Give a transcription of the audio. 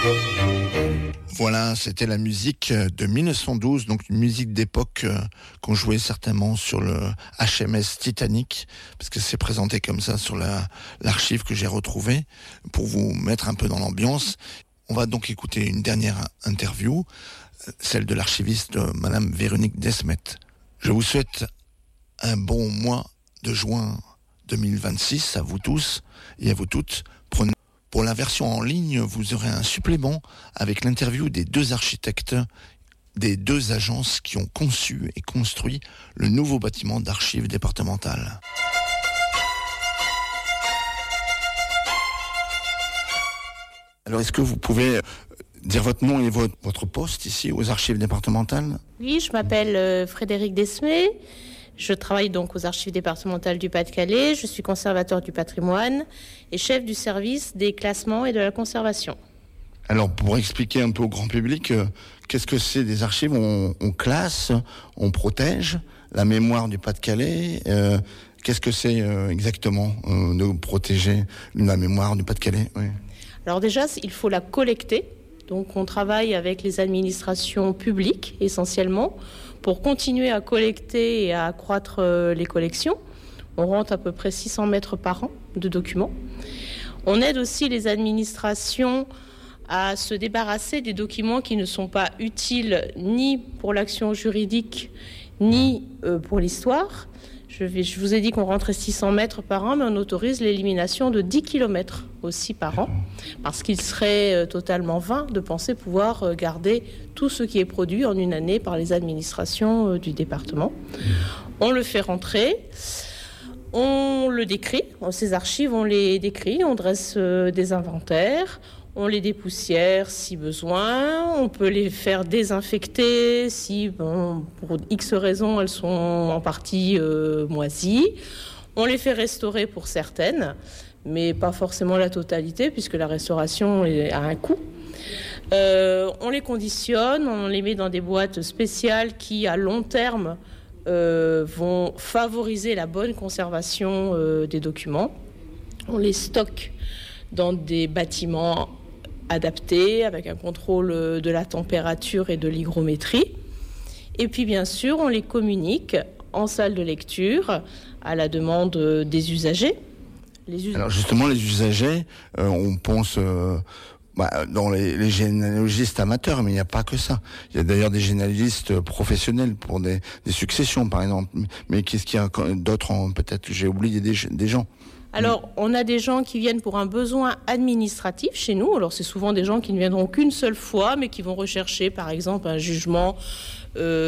Voilà, c'était la musique de 1912, donc une musique d'époque qu'on jouait certainement sur le HMS Titanic, parce que c'est présenté comme ça sur l'archive que j'ai retrouvée, pour vous mettre un peu dans l'ambiance. On va donc écouter une dernière interview, celle de l'archiviste Madame Véronique Desmet. Je vous souhaite un bon mois de juin 2026 à vous tous et à vous toutes. Pour la version en ligne, vous aurez un supplément avec l'interview des 2 architectes des 2 agences qui ont conçu et construit le nouveau bâtiment d'archives départementales. Alors, est-ce que vous pouvez dire votre nom et votre poste ici aux archives départementales ? Oui, je m'appelle Frédérique Desmet. Je travaille donc aux archives départementales du Pas-de-Calais. Je suis conservateur du patrimoine et chef du service des classements et de la conservation. Alors, pour expliquer un peu au grand public, qu'est-ce que c'est des archives ? On classe, on protège la mémoire du Pas-de-Calais. Qu'est-ce que c'est exactement de protéger la mémoire du Pas-de-Calais ? Oui. Alors déjà, il faut la collecter. Donc on travaille avec les administrations publiques essentiellement pour continuer à collecter et à accroître les collections. On rentre à peu près 600 mètres par an de documents. On aide aussi les administrations à se débarrasser des documents qui ne sont pas utiles ni pour l'action juridique ni pour l'histoire. Je vous ai dit qu'on rentrait 600 mètres par an, mais on autorise l'élimination de 10 km aussi par an, parce qu'il serait totalement vain de penser pouvoir garder tout ce qui est produit en une année par les administrations du département. On le fait rentrer, on le décrit, ces archives, on les décrit, on dresse des inventaires, on les dépoussière si besoin, on peut les faire désinfecter si, pour X raisons, elles sont en partie moisies. On les fait restaurer pour certaines, mais pas forcément la totalité, puisque la restauration a un coût. On les conditionne, on les met dans des boîtes spéciales qui, à long terme, vont favoriser la bonne conservation des documents. On les stocke dans des bâtiments adaptés, avec un contrôle de la température et de l'hygrométrie. Et puis, bien sûr, on les communique en salle de lecture à la demande des usagers. Alors justement, les usagers, on pense dans les généalogistes amateurs, mais il n'y a pas que ça. Il y a d'ailleurs des généalogistes professionnels pour des successions, par exemple. Mais qu'est-ce qu'il y a d'autres, peut-être j'ai oublié des gens. Alors, on a des gens qui viennent pour un besoin administratif chez nous. Alors, c'est souvent des gens qui ne viendront qu'une seule fois, mais qui vont rechercher, par exemple, un jugement